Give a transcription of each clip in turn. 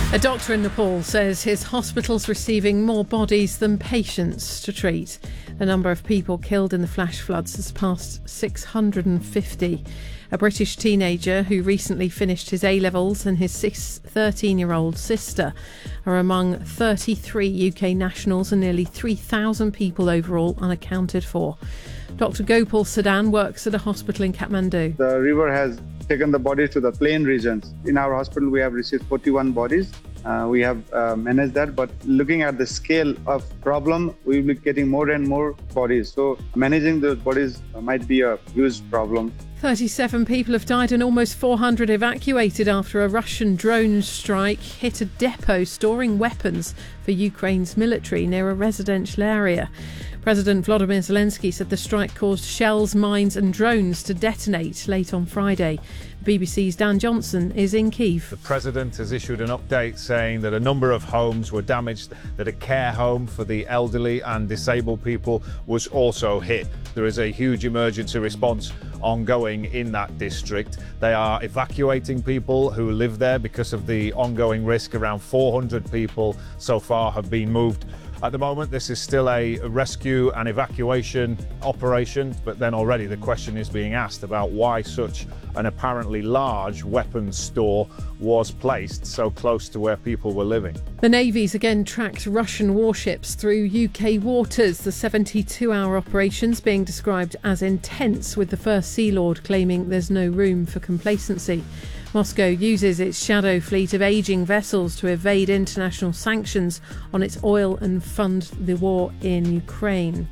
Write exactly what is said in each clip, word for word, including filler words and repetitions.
A doctor in Nepal says his hospital's receiving more bodies than patients to treat. The number of people killed in the flash floods has passed six hundred fifty. A British teenager who recently finished his A-levels and his thirteen-year-old sister are among thirty-three U K nationals and nearly three thousand people overall unaccounted for. Doctor Gopal Sadan works at a hospital in Kathmandu. The river has taken the bodies to the plain regions. In our hospital, we have received forty-one bodies. Uh, we have uh, managed that, but looking at the scale of problem, we will be getting more and more bodies. So managing those bodies might be a huge problem. thirty-seven people have died and almost four hundred evacuated after a Russian drone strike hit a depot storing weapons for Ukraine's military near a residential area. President Volodymyr Zelensky said the strike caused shells, mines and drones to detonate late on Friday. The B B C's Dan Johnson is in Kyiv. The President has issued an update saying that a number of homes were damaged, that a care home for the elderly and disabled people was also hit. There is a huge emergency response ongoing in that district. They are evacuating people who live there because of the ongoing risk. Around four hundred people so far have been moved. At the moment, this is still a rescue and evacuation operation, but then already the question is being asked about why such an apparently large weapons store was placed so close to where people were living. The Navy's again tracked Russian warships through U K waters. The seventy-two hour operation's being described as intense, with the first Sea Lord claiming there's no room for complacency. Moscow uses its shadow fleet of ageing vessels to evade international sanctions on its oil and fund the war in Ukraine.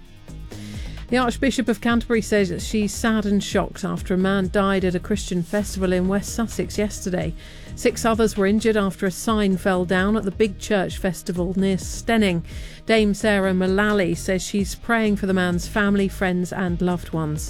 The Archbishop of Canterbury says that she's sad and shocked after a man died at a Christian festival in West Sussex yesterday. Six others were injured after a sign fell down at the Big Church Festival near Stenning. Dame Sarah Mullally says she's praying for the man's family, friends and loved ones.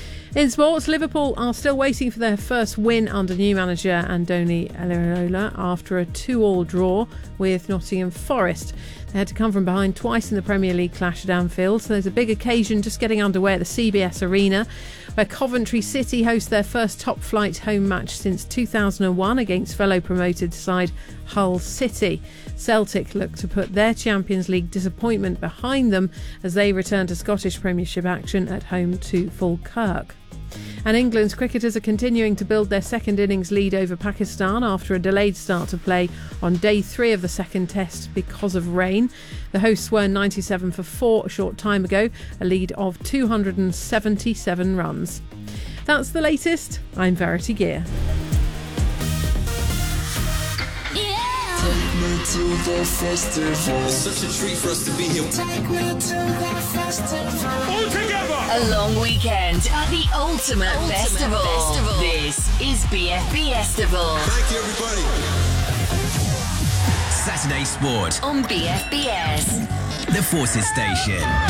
In sports, Liverpool are still waiting for their first win under new manager Andoni Iraola after a two all draw with Nottingham Forest. They had to come from behind twice in the Premier League clash at Anfield, so there's a big occasion just getting underway at the C B S Arena, where Coventry City host their first top-flight home match since two thousand one against fellow promoted side Hull City. Celtic look to put their Champions League disappointment behind them as they return to Scottish Premiership action at home to Falkirk. And England's cricketers are continuing to build their second innings lead over Pakistan after a delayed start to play on day three of the second test because of rain. The hosts were ninety-seven for four a short time ago, a lead of two hundred seventy-seven runs. That's the latest. I'm Verity Gear. Take me to the festival. It's such a treat for us to be here. Take me to the festival. All together! A long weekend at the Ultimate, Ultimate Festival. Festival. This is B F B Festival. Thank you, everybody. Saturday Sport on B F B S. The Forces Station.